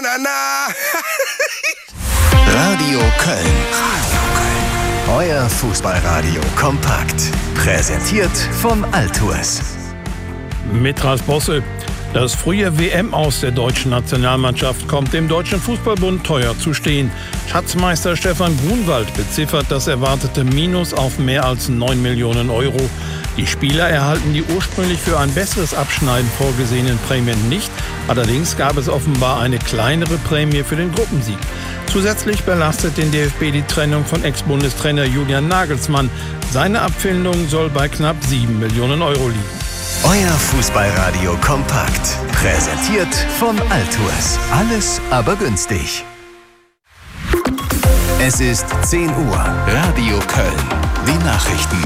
na, na. Radio Köln. Euer Fußballradio kompakt. Präsentiert von Altours. Mit Ralf Bosse. Das frühe WM-Aus der deutschen Nationalmannschaft kommt dem Deutschen Fußballbund teuer zu stehen. Schatzmeister Stefan Grunwald beziffert das erwartete Minus auf mehr als 9 Millionen Euro. Die Spieler erhalten die ursprünglich für ein besseres Abschneiden vorgesehenen Prämien nicht. Allerdings gab es offenbar eine kleinere Prämie für den Gruppensieg. Zusätzlich belastet den DFB die Trennung von Ex-Bundestrainer Julian Nagelsmann. Seine Abfindung soll bei knapp 7 Millionen Euro liegen. Euer Fußballradio kompakt. Präsentiert von Altours. Alles aber günstig. Es ist 10 Uhr. Radio Köln. Die Nachrichten.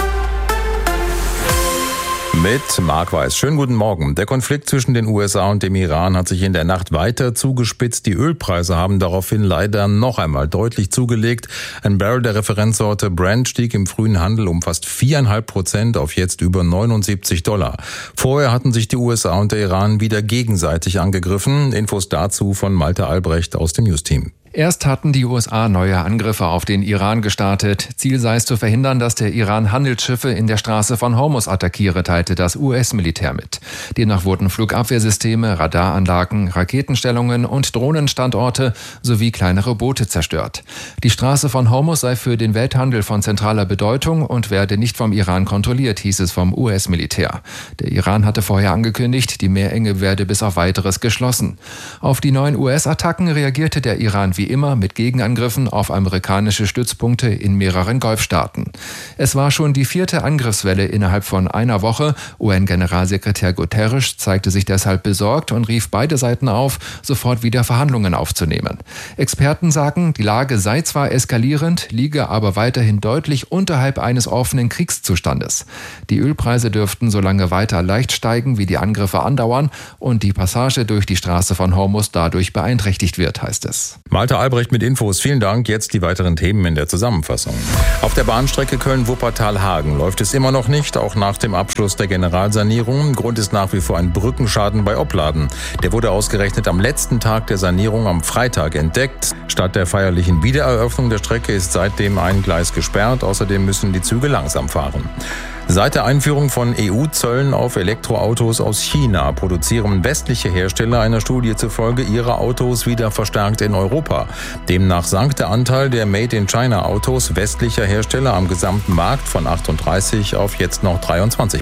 Mit Marc Weiß. Schönen guten Morgen. Der Konflikt zwischen den USA und dem Iran hat sich in der Nacht weiter zugespitzt. Die Ölpreise haben daraufhin leider noch einmal deutlich zugelegt. Ein Barrel der Referenzsorte Brent stieg im frühen Handel um fast 4,5% auf jetzt über $79. Vorher hatten sich die USA und der Iran wieder gegenseitig angegriffen. Infos dazu von Malte Albrecht aus dem News-Team. Erst hatten die USA neue Angriffe auf den Iran gestartet. Ziel sei es zu verhindern, dass der Iran Handelsschiffe in der Straße von Hormuz attackiere, teilte das US-Militär mit. Demnach wurden Flugabwehrsysteme, Radaranlagen, Raketenstellungen und Drohnenstandorte sowie kleinere Boote zerstört. Die Straße von Hormuz sei für den Welthandel von zentraler Bedeutung und werde nicht vom Iran kontrolliert, hieß es vom US-Militär. Der Iran hatte vorher angekündigt, die Meerenge werde bis auf Weiteres geschlossen. Auf die neuen US-Attacken reagierte der Iran wie immer mit Gegenangriffen auf amerikanische Stützpunkte in mehreren Golfstaaten. Es war schon die 4. Angriffswelle innerhalb von einer Woche. UN-Generalsekretär Guterres zeigte sich deshalb besorgt und rief beide Seiten auf, sofort wieder Verhandlungen aufzunehmen. Experten sagen, die Lage sei zwar eskalierend, liege aber weiterhin deutlich unterhalb eines offenen Kriegszustandes. Die Ölpreise dürften so lange weiter leicht steigen, wie die Angriffe andauern und die Passage durch die Straße von Hormuz dadurch beeinträchtigt wird, heißt es. Malte Albrecht mit Infos. Vielen Dank. Jetzt die weiteren Themen in der Zusammenfassung. Auf der Bahnstrecke Köln-Wuppertal-Hagen läuft es immer noch nicht, auch nach dem Abschluss der Generalsanierung. Grund ist nach wie vor ein Brückenschaden bei Opladen. Der wurde ausgerechnet am letzten Tag der Sanierung am Freitag entdeckt. Statt der feierlichen Wiedereröffnung der Strecke ist seitdem ein Gleis gesperrt. Außerdem müssen die Züge langsam fahren. Seit der Einführung von EU-Zöllen auf Elektroautos aus China produzieren westliche Hersteller einer Studie zufolge ihre Autos wieder verstärkt in Europa. Demnach sank der Anteil der Made-in-China-Autos westlicher Hersteller am gesamten Markt von 38% auf jetzt noch 23%.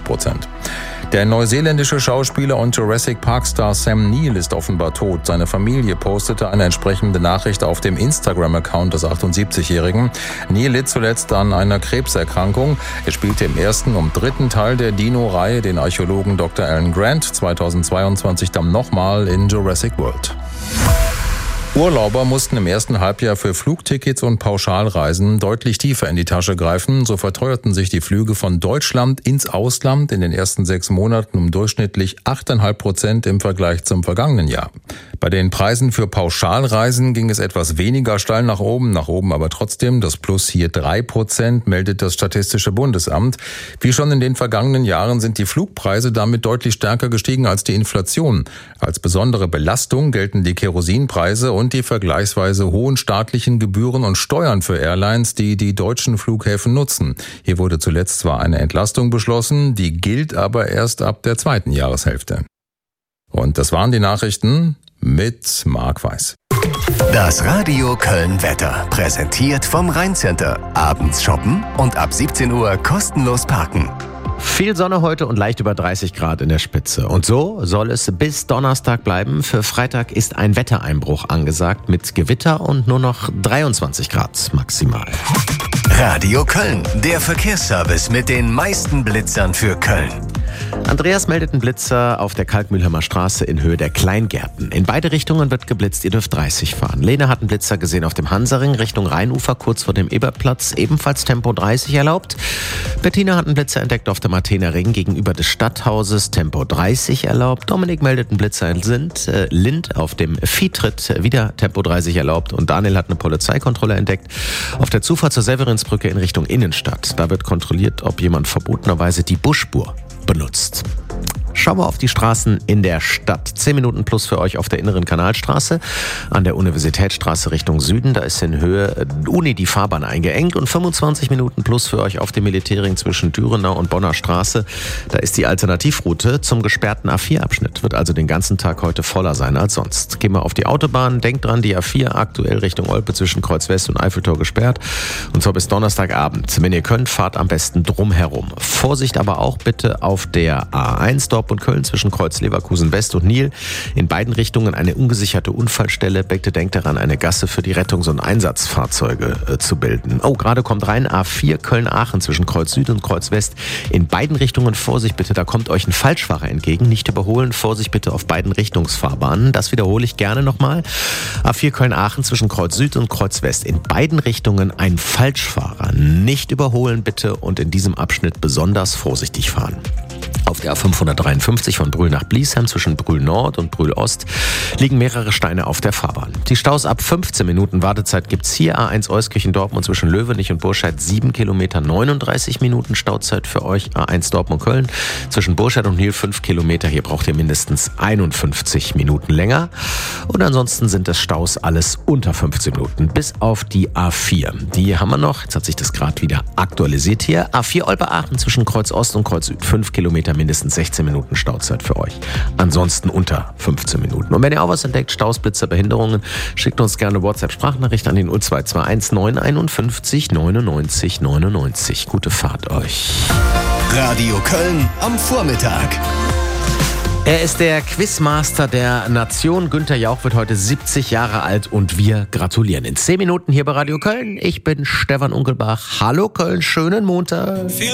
Der neuseeländische Schauspieler und Jurassic Park-Star Sam Neill ist offenbar tot. Seine Familie postete eine entsprechende Nachricht auf dem Instagram-Account des 78-Jährigen. Neill litt zuletzt an einer Krebserkrankung. Er spielte im ersten und dritten Teil der Dino-Reihe den Archäologen Dr. Alan Grant, 2022 dann nochmal in Jurassic World. Urlauber mussten im ersten Halbjahr für Flugtickets und Pauschalreisen deutlich tiefer in die Tasche greifen. So verteuerten sich die Flüge von Deutschland ins Ausland in den ersten 6 Monaten um durchschnittlich 8,5% im Vergleich zum vergangenen Jahr. Bei den Preisen für Pauschalreisen ging es etwas weniger steil nach oben aber trotzdem. Das Plus hier 3%, meldet das Statistische Bundesamt. Wie schon in den vergangenen Jahren sind die Flugpreise damit deutlich stärker gestiegen als die Inflation. Als besondere Belastung gelten die Kerosinpreise und die vergleichsweise hohen staatlichen Gebühren und Steuern für Airlines, die die deutschen Flughäfen nutzen. Hier wurde zuletzt zwar eine Entlastung beschlossen, die gilt aber erst ab der 2. Jahreshälfte. Und das waren die Nachrichten mit Marc Weiß. Das Radio Köln Wetter, präsentiert vom Rhein-Center. Abends shoppen und ab 17 Uhr kostenlos parken. Viel Sonne heute und leicht über 30 Grad in der Spitze. Und so soll es bis Donnerstag bleiben. Für Freitag ist ein Wettereinbruch angesagt mit Gewitter und nur noch 23 Grad maximal. Radio Köln, der Verkehrsservice mit den meisten Blitzern für Köln. Andreas meldet einen Blitzer auf der Kalkmühlheimer Straße in Höhe der Kleingärten. In beide Richtungen wird geblitzt, ihr dürft 30 fahren. Lena hat einen Blitzer gesehen auf dem Hansaring Richtung Rheinufer, kurz vor dem Ebertplatz, ebenfalls Tempo 30 erlaubt. Bettina hat einen Blitzer entdeckt auf dem Martina-Ring gegenüber des Stadthauses, Tempo 30 erlaubt. Dominik meldet einen Blitzer in Lind auf dem Viehtritt, wieder Tempo 30 erlaubt. Und Daniel hat eine Polizeikontrolle entdeckt auf der Zufahrt zur Severinsbrücke in Richtung Innenstadt. Da wird kontrolliert, ob jemand verbotenerweise die Busspur benutzt. Schauen wir auf die Straßen in der Stadt. 10 Minuten plus für euch auf der inneren Kanalstraße, an der Universitätsstraße Richtung Süden. Da ist in Höhe Uni die Fahrbahn eingeengt und 25 Minuten plus für euch auf dem Militärring zwischen Dürenau und Bonner Straße. Da ist die Alternativroute zum gesperrten A4-Abschnitt. Wird also den ganzen Tag heute voller sein als sonst. Gehen wir auf die Autobahn. Denkt dran, die A4 aktuell Richtung Olpe zwischen Kreuz West und Eiffeltor gesperrt. Und zwar bis Donnerstagabend. Wenn ihr könnt, fahrt am besten drumherum. Vorsicht aber auch bitte auf der A1 Dortmund und Köln zwischen Kreuz Leverkusen West und Nil. In beiden Richtungen eine ungesicherte Unfallstelle. Bitte denkt daran, eine Gasse für die Rettungs- und Einsatzfahrzeuge zu bilden. Oh, gerade kommt rein A4 Köln-Aachen zwischen Kreuz Süd und Kreuz West. In beiden Richtungen Vorsicht bitte, da kommt euch ein Falschfahrer entgegen. Nicht überholen, Vorsicht bitte auf beiden Richtungsfahrbahnen. Das wiederhole ich gerne nochmal. A4 Köln-Aachen zwischen Kreuz Süd und Kreuz West. In beiden Richtungen ein Falschfahrer. Nicht überholen bitte und in diesem Abschnitt besonders vorsichtig fahren. Auf der A553 von Brühl nach Bliesheim zwischen Brühl Nord und Brühl Ost liegen mehrere Steine auf der Fahrbahn. Die Staus ab 15 Minuten Wartezeit gibt's hier. A1 Euskirchen-Dortmund zwischen Löwenich und Burscheid 7 Kilometer, 39 Minuten Stauzeit für euch. A1 Dortmund-Köln zwischen Burscheid und Nil 5 Kilometer. Hier braucht ihr mindestens 51 Minuten länger. Und ansonsten sind es Staus alles unter 15 Minuten, bis auf die A4. Die haben wir noch. Jetzt hat sich das gerade wieder aktualisiert hier. A4 Olpe-Aachen zwischen Kreuz Ost und Kreuz Süd 5 Kilometer, mindestens 16 Minuten Stauzeit für euch. Ansonsten unter 15 Minuten. Und wenn ihr auch was entdeckt, Staus, Blitzer, Behinderungen, schickt uns gerne WhatsApp-Sprachnachricht an den 0221 951 99 99. Gute Fahrt euch. Radio Köln am Vormittag. Er ist der Quizmaster der Nation. Günther Jauch wird heute 70 Jahre alt und wir gratulieren. In 10 Minuten hier bei Radio Köln. Ich bin Stefan Unkelbach. Hallo Köln, schönen Montag.